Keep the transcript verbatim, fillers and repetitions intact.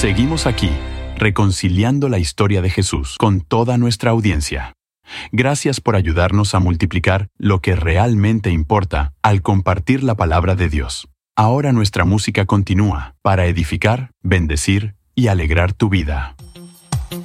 Seguimos aquí, reconciliando la historia de Jesús con toda nuestra audiencia. Gracias por ayudarnos a multiplicar lo que realmente importa al compartir la palabra de Dios. Ahora nuestra música continúa para edificar, bendecir y alegrar tu vida.